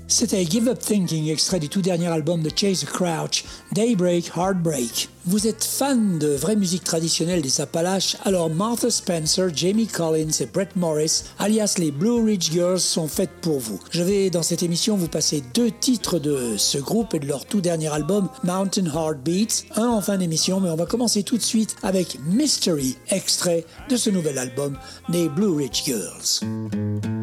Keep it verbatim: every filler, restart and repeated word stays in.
C'était Give Up Thinking, extrait du tout dernier album de Chase Crouch, Daybreak Heartbreak. Vous êtes fan de vraie musique traditionnelle des Appalaches, alors Martha Spencer, Jamie Collins et Brett Morris, alias les Blue Ridge Girls, sont faites pour vous. Je vais dans cette émission vous passer deux titres de ce groupe et de leur tout dernier album, Mountain Heartbeats, un en fin d'émission, mais on va commencer tout de suite avec Mystery, extrait de ce nouvel album des Blue Ridge Girls.